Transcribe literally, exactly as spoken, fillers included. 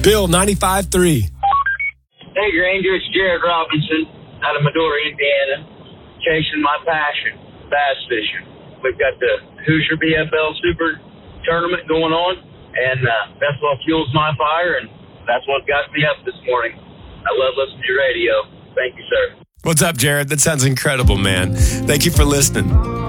Bill, ninety-five three. Hey, Granger, it's Jared Robinson out of Medora, Indiana, chasing my passion, bass fishing. We've got the Hoosier B F L Super Tournament going on, and uh, that's what fuels my fire, and that's what got me up this morning. I love listening to your radio. Thank you, sir. What's up, Jared? That sounds incredible, man. Thank you for listening.